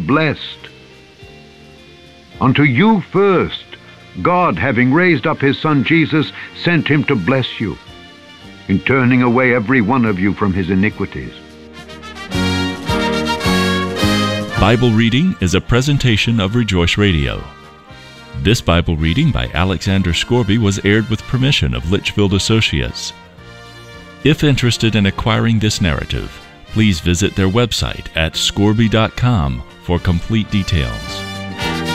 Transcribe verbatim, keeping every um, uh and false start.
blessed. Unto you first, God, having raised up his Son Jesus, sent him to bless you, in turning away every one of you from his iniquities. Bible Reading is a presentation of Rejoice Radio. This Bible reading by Alexander Scourby was aired with permission of Litchfield Associates. If interested in acquiring this narrative, please visit their website at scourby dot com for complete details.